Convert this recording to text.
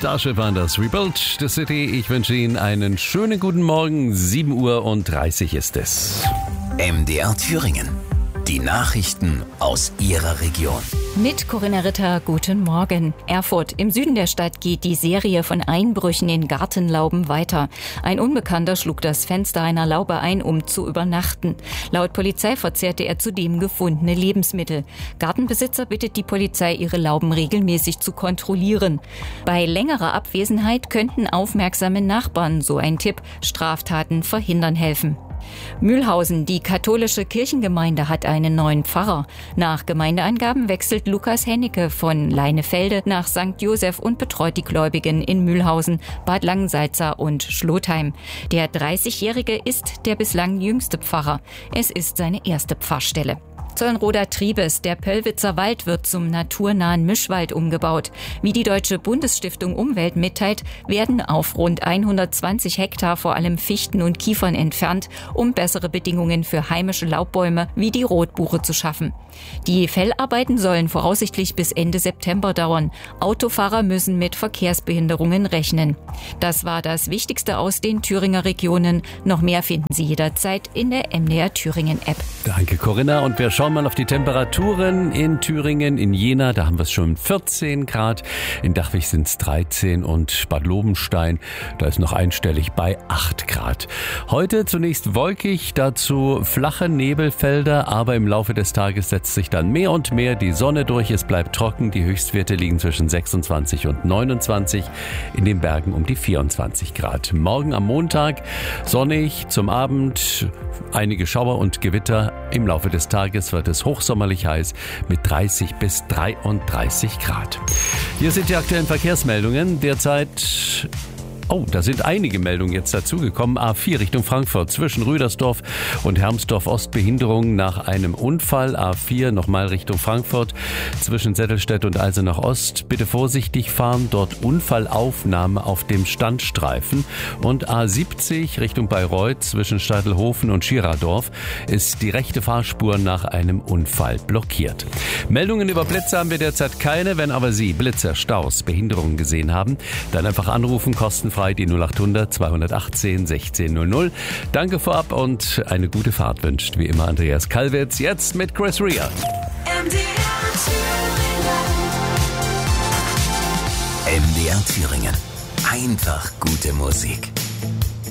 Starship waren das. Rebuild the City. Ich wünsche Ihnen einen schönen guten Morgen. 7:30 Uhr ist es. MDR Thüringen. Die Nachrichten aus Ihrer Region. Mit Corinna Ritter, guten Morgen. Erfurt. Im Süden der Stadt geht die Serie von Einbrüchen in Gartenlauben weiter. Ein Unbekannter schlug das Fenster einer Laube ein, um zu übernachten. Laut Polizei verzehrte er zudem gefundene Lebensmittel. Gartenbesitzer bittet die Polizei, ihre Lauben regelmäßig zu kontrollieren. Bei längerer Abwesenheit könnten aufmerksame Nachbarn, so ein Tipp, Straftaten verhindern helfen. Mühlhausen, die katholische Kirchengemeinde, hat einen neuen Pfarrer. Nach Gemeindeangaben wechselt Lukas Hennecke von Leinefelde nach St. Joseph und betreut die Gläubigen in Mühlhausen, Bad Langensalza und Schlotheim. Der 30-Jährige ist der bislang jüngste Pfarrer. Es ist seine erste Pfarrstelle. Zollenroda-Triebes, der Pöllwitzer Wald wird zum naturnahen Mischwald umgebaut. Wie die Deutsche Bundesstiftung Umwelt mitteilt, werden auf rund 120 Hektar vor allem Fichten und Kiefern entfernt, um bessere Bedingungen für heimische Laubbäume wie die Rotbuche zu schaffen. Die Fellarbeiten sollen voraussichtlich bis Ende September dauern. Autofahrer müssen mit Verkehrsbehinderungen rechnen. Das war das Wichtigste aus den Thüringer Regionen. Noch mehr finden Sie jederzeit in der MDR Thüringen App. Danke, Corinna. Und wir schauen mal auf die Temperaturen in Thüringen. In Jena, da haben wir es schon 14 Grad. In Dachwig sind es 13 und Bad Lobenstein, da ist noch einstellig bei 8 Grad. Heute zunächst wolkig, dazu flache Nebelfelder, aber im Laufe des Tages setzt sich dann mehr und mehr die Sonne durch. Es bleibt trocken. Die Höchstwerte liegen zwischen 26 und 29, in den Bergen um die 24 Grad. Morgen am Montag sonnig, zum Abend einige Schauer und Gewitter. Im Laufe des Tages wird es hochsommerlich heiß mit 30 bis 33 Grad. Hier sind die aktuellen Verkehrsmeldungen. Derzeit da sind einige Meldungen jetzt dazugekommen. A4 Richtung Frankfurt zwischen Rüdersdorf und Hermsdorf Ost Behinderung nach einem Unfall. A4 nochmal Richtung Frankfurt zwischen Settelstedt und Eisenach Ost. Bitte vorsichtig fahren, dort Unfallaufnahme auf dem Standstreifen. Und A70 Richtung Bayreuth zwischen Steidelhofen und Schiradorf ist die rechte Fahrspur nach einem Unfall blockiert. Meldungen über Blitze haben wir derzeit keine. Wenn aber Sie Blitze, Staus, Behinderungen gesehen haben, dann einfach anrufen, kostenfrei die 0800 218 1600. Danke vorab und eine gute Fahrt wünscht wie immer Andreas Kalwitz. Jetzt mit Chris Rea. MDR Thüringen. Einfach gute Musik.